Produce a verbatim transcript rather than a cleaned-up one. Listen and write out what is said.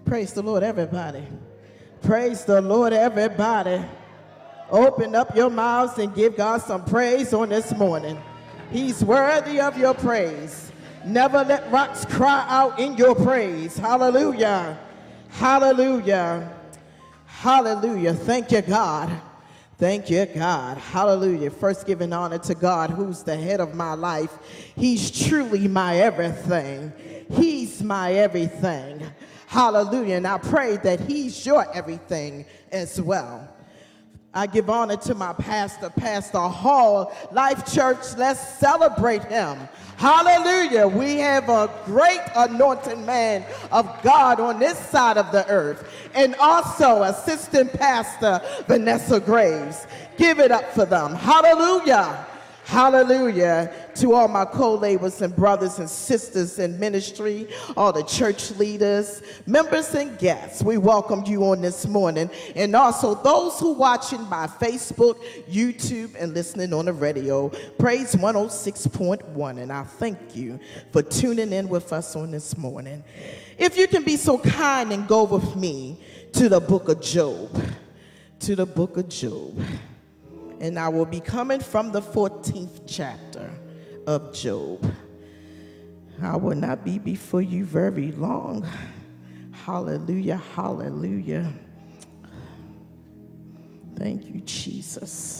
Praise the Lord, everybody. Praise the Lord, everybody. Open up your mouths and give God some praise on this morning. He's worthy of your praise. Never let rocks cry out in your praise. Hallelujah. Hallelujah. Hallelujah. Thank you, God. Thank you, God. Hallelujah. First, giving honor to God, who's the head of my life. He's truly my everything. He's my everything. Hallelujah. And I pray that he's your everything as well. I give honor to my pastor, Pastor Hall. Life Church, let's celebrate him. Hallelujah. We have a great anointed man of God on this side of the earth. And also Assistant Pastor Vanessa Graves. Give it up for them. Hallelujah. Hallelujah. To all my co-laborers and brothers and sisters in ministry, all the church leaders, members and guests, we welcome you on this morning. And also those who watching by Facebook, YouTube, and listening on the radio, Praise one oh six point one. And I thank you for tuning in with us on this morning. If you can be so kind and go with me to the book of Job, to the book of Job. And I will be coming from the fourteenth chapter of Job. I will not be before you very long. Hallelujah, hallelujah. Thank you, Jesus.